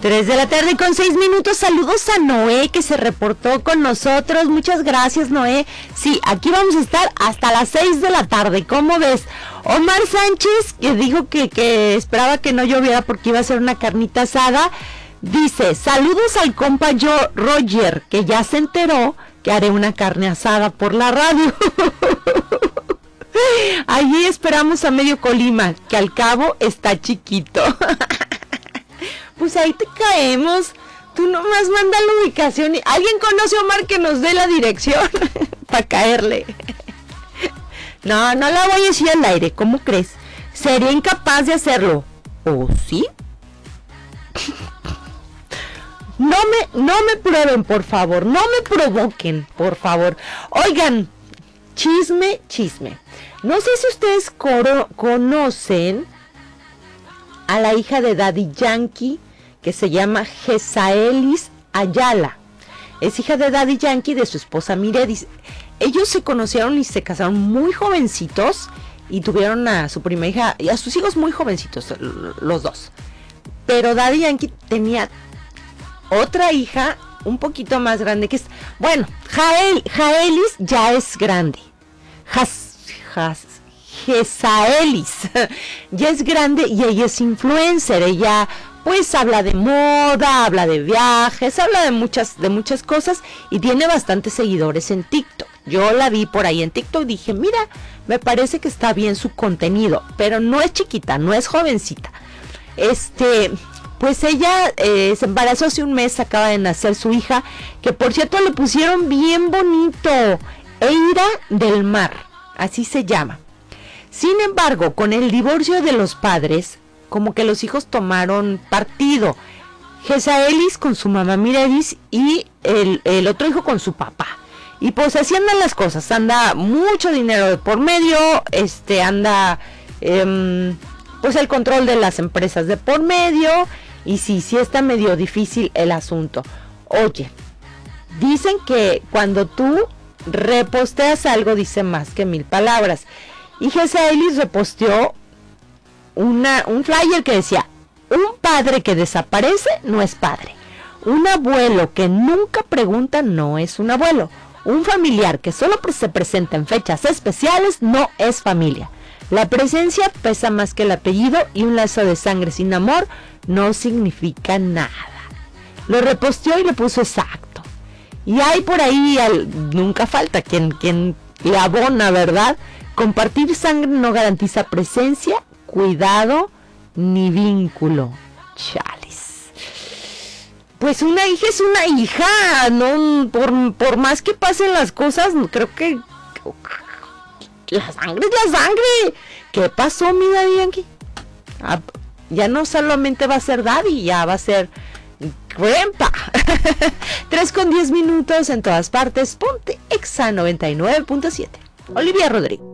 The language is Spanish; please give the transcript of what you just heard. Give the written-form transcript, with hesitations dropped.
3:06 Saludos a Noé, que se reportó con nosotros. Muchas gracias, Noé. Sí, aquí vamos a estar hasta las 6 de la tarde. ¿Cómo ves? Omar Sánchez, que dijo que esperaba que no lloviera porque iba a ser una carnita asada, dice: saludos al compa Roger, que ya se enteró que haré una carne asada por la radio. Allí esperamos a medio Colima, que al cabo está chiquito. Pues ahí te caemos. Tú nomás manda la ubicación. ¿Alguien conoce a Omar que nos dé la dirección? Para caerle. No la voy a decir al aire. ¿Cómo crees? Sería incapaz de hacerlo. ¿O sí? No me prueben, por favor. No me provoquen, por favor. Oigan, chisme. No sé si ustedes conocen a la hija de Daddy Yankee, que se llama Gesaelis Ayala. Es hija de Daddy Yankee, de su esposa Miredis. Ellos se conocieron y se casaron muy jovencitos y tuvieron a su primera hija y a sus hijos muy jovencitos, los dos. Pero Daddy Yankee tenía otra hija un poquito más grande, que es, bueno, Jaelis ya es grande. Gesaelis ya es grande y ella es influencer. Ella pues habla de moda, habla de viajes, habla de muchas cosas y tiene bastantes seguidores en TikTok. Yo la vi por ahí en TikTok y dije, mira, me parece que está bien su contenido, pero no es chiquita, no es jovencita. Pues ella se embarazó hace un mes, acaba de nacer su hija, que por cierto le pusieron bien bonito, Eira del Mar, así se llama. Sin embargo, con el divorcio de los padres, como que los hijos tomaron partido. Gesaelis con su mamá Miredis y el otro hijo con su papá. Y pues así andan las cosas, anda mucho dinero de por medio, anda pues el control de las empresas de por medio, y sí está medio difícil el asunto. Oye, dicen que cuando tú reposteas algo dice más que 1000 palabras. Y Gesaelis reposteó un flyer que decía: un padre que desaparece no es padre, un abuelo que nunca pregunta no es un abuelo, un familiar que solo se presenta en fechas especiales no es familia, la presencia pesa más que el apellido y un lazo de sangre sin amor no significa nada. Lo reposteó y le puso exacto. Y hay por ahí, nunca falta quien le abona, ¿verdad? Compartir sangre no garantiza presencia, cuidado ni vínculo. Chales. Pues una hija es una hija, no, por más que pasen las cosas, creo que la sangre es la sangre. ¿Qué pasó, mi Daddy Yankee? Ya no solamente va a ser Daddy, ya va a ser grandpa. 3:10 en todas partes. Ponte Exa 99.7. Olivia Rodrigo.